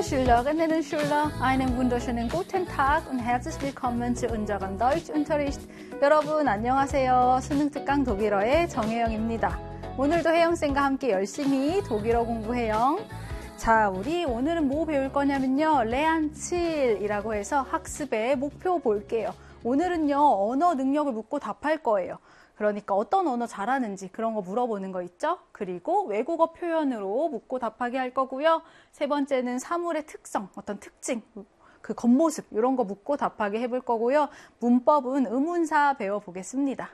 Liebe Schülerinnen und Schüler, einen wunderschönen guten Tag und herzlich willkommen zu unserem Deutschunterricht. 여러분 안녕하세요. 수능 특강 독일어의 정혜영입니다. 오늘도 혜영쌤과 함께 열심히 독일어 공부해요. 자, 우리 오늘은 뭐 배울 거냐면요. 레안칠이라고 해서 학습의 목표 볼게요. 오늘은요, 언어 능력을 묻고 답할 거예요. 그러니까 어떤 언어 잘하는지 그런 거 물어보는 거 있죠? 그리고 외국어 표현으로 묻고 답하게 할 거고요. 세 번째는 사물의 특성, 어떤 특징, 그 겉모습 이런 거 묻고 답하게 해볼 거고요. 문법은 의문사 배워보겠습니다.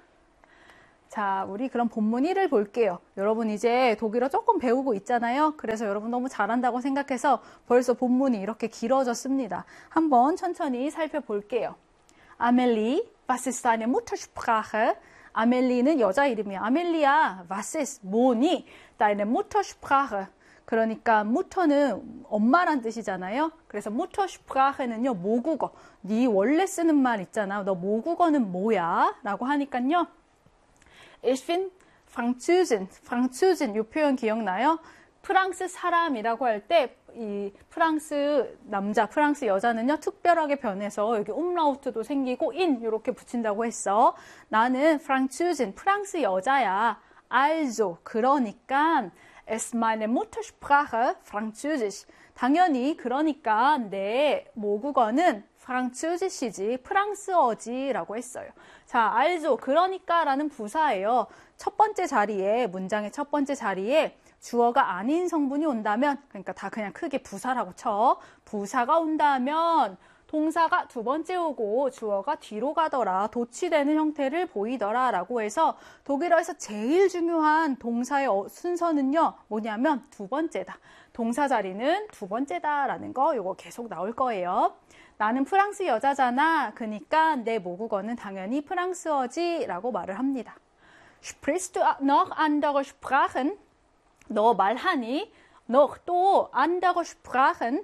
자, 우리 그럼 본문 1을 볼게요. 여러분 이제 독일어 조금 배우고 있잖아요. 그래서 여러분 너무 잘한다고 생각해서 벌써 본문이 이렇게 길어졌습니다. 한번 천천히 살펴볼게요. 아멜리, was ist deine Muttersprache? 아멜리는 여자 이름이야. 아멜리야, was ist, 뭐니? deine Muttersprache. 그러니까 Mutter는 엄마란 뜻이잖아요. 그래서 Muttersprache는요, 모국어. 네 원래 쓰는 말 있잖아. 너 모국어는 뭐야? 라고 하니까요. Ich bin Französin. Französin, 이 표현 기억나요? 프랑스 사람이라고 할 때 이 프랑스 남자, 프랑스 여자는요 특별하게 변해서 여기 umlaut도 생기고 in 이렇게 붙인다고 했어. 나는 Französin, 프랑스 여자야. Also, 그러니까 ist meine Muttersprache Französisch. 당연히 그러니까 내 모국어는 프랑스어지시지, 프랑스어지라고 했어요. 자, also, 그러니까라는 부사예요. 첫 번째 자리에, 문장의 첫 번째 자리에 주어가 아닌 성분이 온다면, 그러니까 다 그냥 크게 부사라고 쳐. 부사가 온다면 동사가 두 번째 오고 주어가 뒤로 가더라, 도치되는 형태를 보이더라 라고 해서 독일어에서 제일 중요한 동사의 순서는요, 뭐냐면 두 번째다. 동사 자리는 두 번째다라는 거 요거 계속 나올 거예요. 나는 프랑스 여자잖아. 그러니까 내 모국어는 당연히 프랑스어지라고 말을 합니다. Sprichst du noch andere Sprachen? 너 말하니? noch 또 andere Sprachen?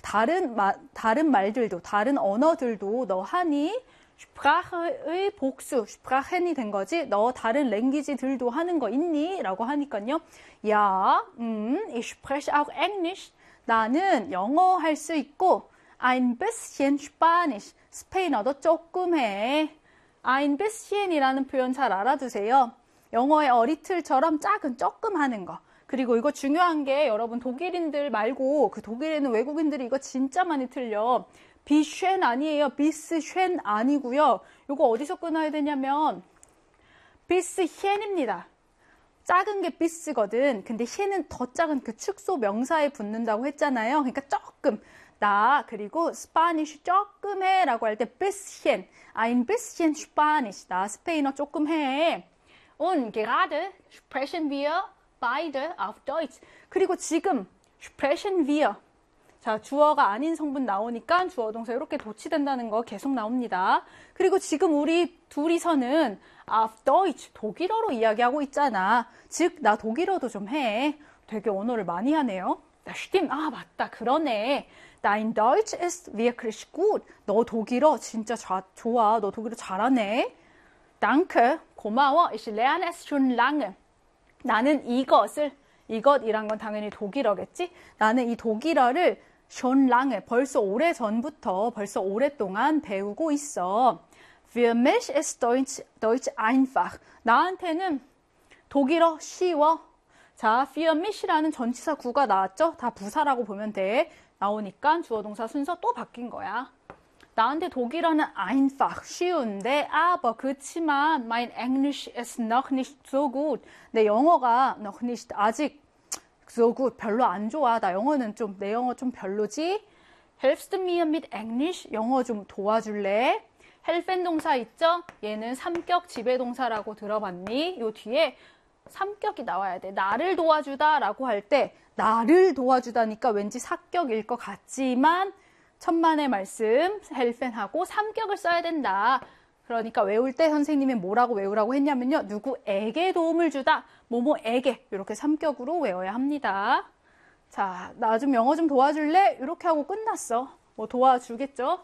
다른 말들도, 다른 언어들도 너 하니? Sprache의 복수, Sprachen이 된 거지. 너 다른 랭귀지들도 하는 거 있니? 라고 하니까요. Ja, ich spreche auch Englisch. 나는 영어 할 수 있고 ein bisschen Spanisch. 스페인어도 조금 해. ein bisschen이라는 표현 잘 알아두세요. 영어의 어리틀처럼 작은 조금 하는 거. 그리고 이거 중요한 게 여러분 독일인들 말고 그 독일에 있는 외국인들이 이거 진짜 많이 틀려. 비쉔 아니에요. 비스쉔 아니고요. 이거 어디서 끊어야 되냐면 비스쉔입니다. 작은 게 비스거든. 근데 쉔은 더 작은 그 축소 명사에 붙는다고 했잖아요. 그러니까 조금. 나 그리고 스파니쉬 조금 해 라고 할 때 bisschen, ein bisschen Spanisch. 나 스페인어 조금 해. Und gerade sprechen wir beide auf Deutsch. 그리고 지금 sprechen wir. 자, 주어가 아닌 성분 나오니까 주어 동사 이렇게 도치된다는 거 계속 나옵니다. 그리고 지금 우리 둘이서는 auf Deutsch, 독일어로 이야기하고 있잖아. 즉, 나 독일어도 좀 해. 되게 언어를 많이 하네요. Das stimmt. 아, 맞다. 그러네. Dein Deutsch ist wirklich gut. 너 독일어 진짜 좋아. 너 독일어 잘하네. Danke. 고마워. Ich lerne es schon lange. 나는 이것이란 건 당연히 독일어겠지? 나는 이 독일어를 schon lange, 벌써 오래전부터, 벌써 오랫동안 배우고 있어. Für mich ist Deutsch einfach. 나한테는 독일어 쉬워. 자, für mich라는 전치사 구가 나왔죠? 다 부사라고 보면 돼. 나오니까 주어 동사 순서 또 바뀐 거야. 나한테 독일어는 einfach, 쉬운데, aber 그치만 mein Englisch ist noch nicht so gut. 내 영어가 noch nicht, 아직 so gut, 별로 안 좋아. 내 영어 좀 별로지? Helfst du mir mit English? 영어 좀 도와줄래? helfen 동사 있죠? 얘는 삼격 지배동사라고 들어봤니? 요 뒤에 삼격이 나와야 돼. 나를 도와주다 라고 할 때 나를 도와주다니까 왠지 사격일 것 같지만 천만의 말씀, helfen하고 삼격을 써야 된다. 그러니까 외울 때 선생님이 뭐라고 외우라고 했냐면요. 누구에게 도움을 주다, 뭐뭐에게 이렇게 삼격으로 외워야 합니다. 자, 나 좀 영어 좀 도와줄래? 이렇게 하고 끝났어. 뭐 도와주겠죠?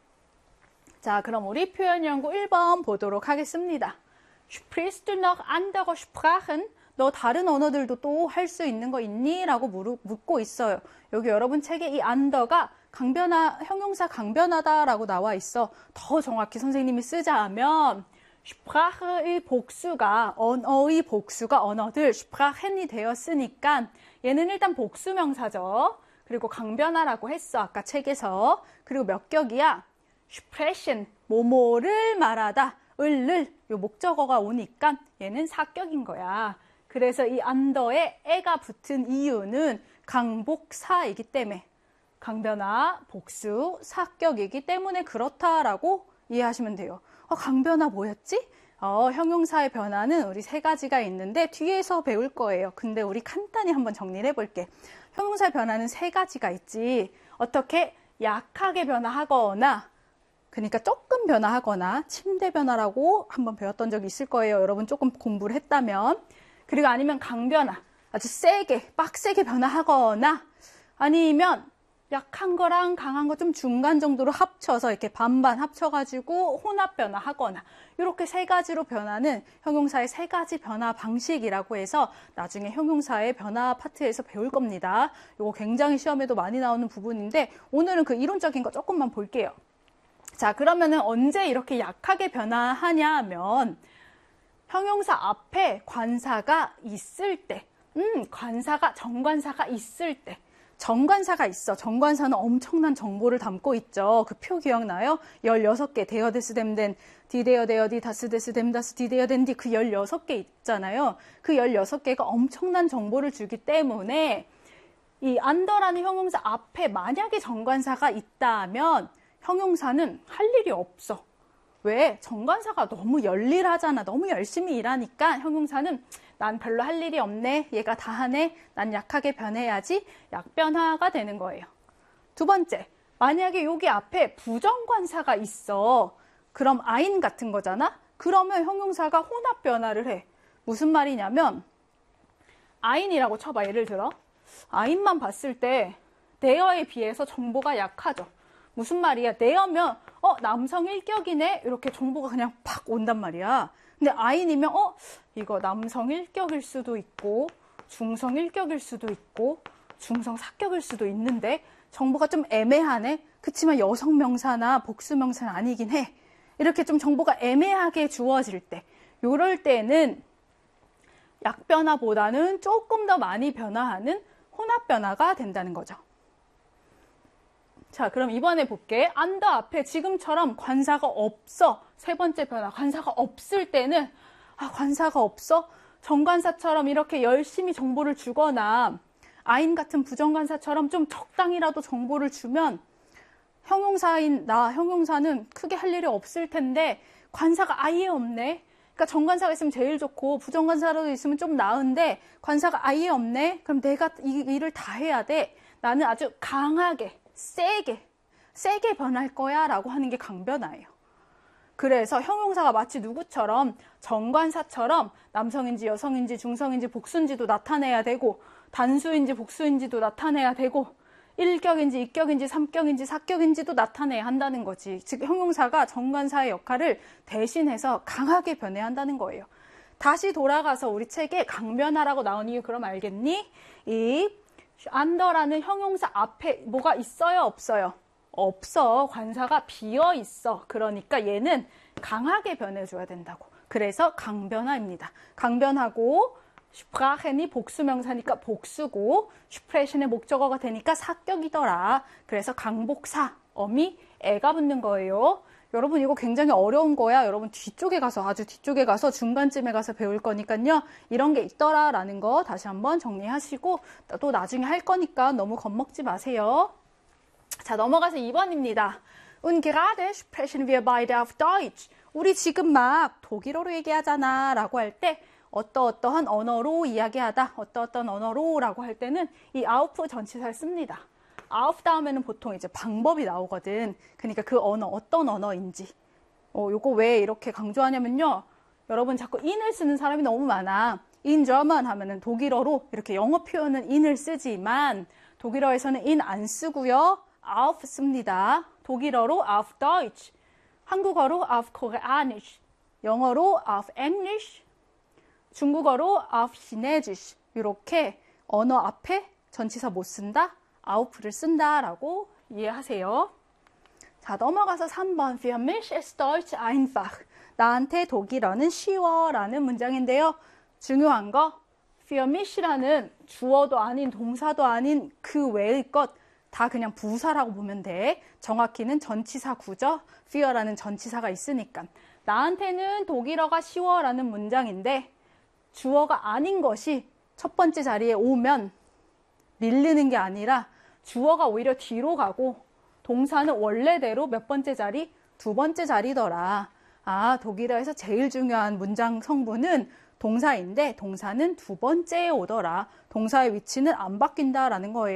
자, 그럼 우리 표현 연구 1번 보도록 하겠습니다. Sprichst du noch andere Sprachen? 너 다른 언어들도 또 할 수 있는 거 있니? 라고 묻고 있어요. 여기 여러분 책에 이 under가 형용사 강변하다라고 나와 있어. 더 정확히 선생님이 쓰자면 Sprache의 복수가 언어의 복수가 언어들 Sprachen이 되었으니까 얘는 일단 복수명사죠. 그리고 강변하라고 했어. 아까 책에서. 그리고 몇 격이야? Sprechen, 뭐뭐를 말하다. 을 요 목적어가 오니까 얘는 사격인 거야. 그래서 이 under에 에가 붙은 이유는 강복사이기 때문에 강변화, 복수, 사격이기 때문에 그렇다라고 이해하시면 돼요. 강변화 뭐였지? 형용사의 변화는 우리 세 가지가 있는데 뒤에서 배울 거예요. 근데 우리 간단히 한번 정리를 해볼게. 형용사의 변화는 세 가지가 있지. 어떻게 약하게 변화하거나 그러니까 조금 변화하거나 침대 변화라고 한번 배웠던 적이 있을 거예요. 여러분 조금 공부를 했다면. 그리고 아니면 강변화, 아주 세게, 빡세게 변화하거나 아니면 약한 거랑 강한 거 좀 중간 정도로 합쳐서 이렇게 반반 합쳐가지고 혼합 변화하거나 이렇게 세 가지로 변하는 형용사의 세 가지 변화 방식이라고 해서 나중에 형용사의 변화 파트에서 배울 겁니다. 이거 굉장히 시험에도 많이 나오는 부분인데 오늘은 그 이론적인 거 조금만 볼게요. 자, 그러면은 언제 이렇게 약하게 변화하냐면 형용사 앞에 관사가 있을 때, 정관사가 있을 때, 정관사가 있어. 정관사는 엄청난 정보를 담고 있죠. 그 표 기억나요? 16개, 데어 데스 뎀덴, 디데어 데어 디 다스 데스 뎀다스 디데어 덴디 그 16개 있잖아요. 그 16개가 엄청난 정보를 주기 때문에 이 under라는 형용사 앞에 만약에 정관사가 있다면 형용사는 할 일이 없어. 왜? 정관사가 너무 열일하잖아. 너무 열심히 일하니까 형용사는 난 별로 할 일이 없네. 얘가 다 하네. 난 약하게 변해야지. 약변화가 되는 거예요. 두 번째, 만약에 여기 앞에 부정관사가 있어. 그럼 아인 같은 거잖아? 그러면 형용사가 혼합 변화를 해. 무슨 말이냐면 아인이라고 쳐봐. 예를 들어. 아인만 봤을 때 there에 비해서 정보가 약하죠. 무슨 말이야? there면 남성 일격이네? 이렇게 정보가 그냥 팍 온단 말이야. 근데 아인이면 이거 남성 일격일 수도 있고 중성 일격일 수도 있고 중성 사격일 수도 있는데 정보가 좀 애매하네? 그치만 여성 명사나 복수 명사는 아니긴 해. 이렇게 좀 정보가 애매하게 주어질 때 이럴 때는 약변화보다는 조금 더 많이 변화하는 혼합 변화가 된다는 거죠. 자, 그럼 이번에 볼게. under 앞에 지금처럼 관사가 없어. 세 번째 변화. 관사가 없을 때는 관사가 없어? 정관사처럼 이렇게 열심히 정보를 주거나 아인 같은 부정관사처럼 좀 적당히라도 정보를 주면 형용사는 크게 할 일이 없을 텐데 관사가 아예 없네. 그러니까 정관사가 있으면 제일 좋고 부정관사라도 있으면 좀 나은데 관사가 아예 없네. 그럼 내가 이 일을 다 해야 돼. 나는 아주 강하게 세게 변할 거야 라고 하는 게 강변화예요. 그래서 형용사가 마치 누구처럼 정관사처럼 남성인지 여성인지 중성인지 복수인지도 나타내야 되고 단수인지 복수인지도 나타내야 되고 일격인지 이격인지 삼격인지 사격인지도 나타내야 한다는 거지. 즉 형용사가 정관사의 역할을 대신해서 강하게 변해야 한다는 거예요. 다시 돌아가서 우리 책에 강변화라고 나온 이유 그럼 알겠니? 이 under라는 형용사 앞에 뭐가 있어요? 없어요? 없어. 관사가 비어 있어. 그러니까 얘는 강하게 변해줘야 된다고. 그래서 강변화입니다. 강변하고 Sprachen이 복수명사니까 복수고 Sprechen의 목적어가 되니까 사격이더라. 그래서 강복사, 어미, 애가 붙는 거예요. 여러분 이거 굉장히 어려운 거야. 여러분 뒤쪽에 가서 아주 뒤쪽에 가서 중간쯤에 가서 배울 거니까요. 이런 게 있더라라는 거 다시 한번 정리하시고 또 나중에 할 거니까 너무 겁먹지 마세요. 자, 넘어가서 2번입니다. Und gerade sprechen wir beide auf Deutsch. 우리 지금 막 독일어로 얘기하잖아 라고 할 때 어떠한 언어로 이야기하다, 어떤 언어로 라고 할 때는 이 auf 전치사를 씁니다. auf 다음에는 보통 이제 방법이 나오거든. 그러니까 그 언어, 어떤 언어인지. 요거 왜 이렇게 강조하냐면요. 여러분 자꾸 in을 쓰는 사람이 너무 많아. in German 하면은 독일어로 이렇게 영어 표현은 in을 쓰지만 독일어에서는 in 안 쓰고요. auf 씁니다. 독일어로 auf Deutsch, 한국어로 auf Koreanisch, 영어로 auf English, 중국어로 auf Chinesisch 이렇게 언어 앞에 전치사 못 쓴다, auf를 쓴다라고 이해하세요. 자, 넘어가서 3번. Für mich ist Deutsch einfach. 나한테 독일어는 쉬워라는 문장인데요. 중요한 거, für mich라는 주어도 아닌 동사도 아닌 그 외의 것 다 그냥 부사라고 보면 돼. 정확히는 전치사 구죠. für라는 전치사가 있으니까. 나한테는 독일어가 쉬워라는 문장인데 주어가 아닌 것이 첫 번째 자리에 오면 밀리는 게 아니라 주어가 오히려 뒤로 가고 동사는 원래대로 몇 번째 자리? 두 번째 자리더라. 아, 독일어에서 제일 중요한 문장 성분은 동사인데 동사는 두 번째에 오더라. 동사의 위치는 안 바뀐다라는 거예요.